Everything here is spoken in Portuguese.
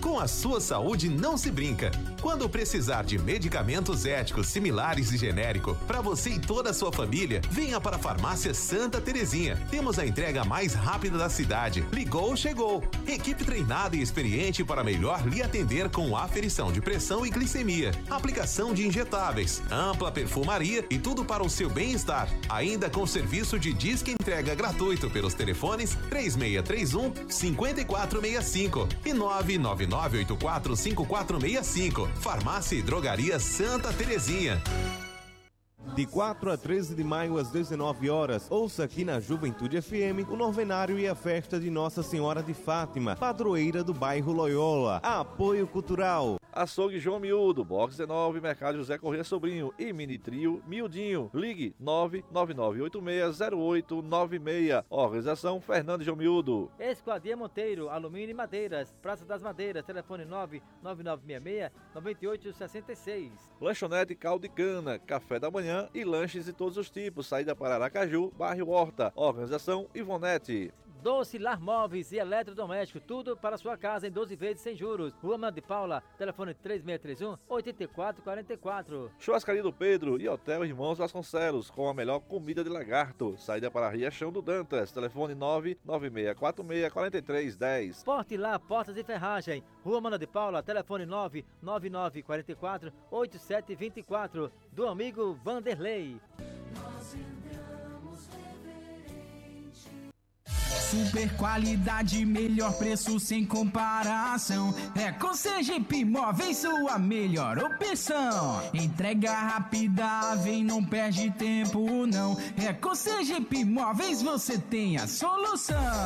Com a sua saúde não se brinca. Quando precisar de medicamentos éticos, similares e genérico, para você e toda a sua família, venha para a Farmácia Santa Terezinha. Temos a entrega mais rápida da cidade. Ligou, chegou. Equipe treinada e experiente para melhor lhe atender com aferição de pressão e glicemia, aplicação de injetáveis, ampla perfumaria e tudo para o seu bem-estar. Ainda com serviço de disque entrega gratuito pelos telefones 3631-5465 e 999845465. Farmácia e Drogaria Santa Terezinha. De 4 a 13 de maio às 19 horas, ouça aqui na Juventude FM o novenário e a festa de Nossa Senhora de Fátima, padroeira do bairro Loyola. Apoio cultural. Açougue João Miúdo, Box 19, Mercado José Corrêa Sobrinho e Mini Trio Miudinho. Ligue 999860896. Organização Fernando João Miúdo. Esquadria Monteiro, Alumínio e Madeiras, Praça das Madeiras, telefone 99966-9866. Lanchonete Caldo e Cana, café da manhã e lanches de todos os tipos. Saída para Aracaju, bairro Horta. Organização Ivonete. Doce Lar Móveis e Eletrodoméstico, tudo para sua casa em 12 vezes sem juros. Rua Mano de Paula, telefone 3631-8444. Churrascaria do Pedro e Hotel Irmãos Vasconcelos, com a melhor comida de lagarto. Saída para Riachão do Dantas, telefone 99646-4310. Porte lá, Portas e Ferragem, Rua Mano de Paula, telefone 99944-8724. Do amigo Vanderlei. Super qualidade, melhor preço sem comparação. É com Sergipe Móveis sua melhor opção. Entrega rápida, vem, não perde tempo não. É com Sergipe Móveis você tem a solução.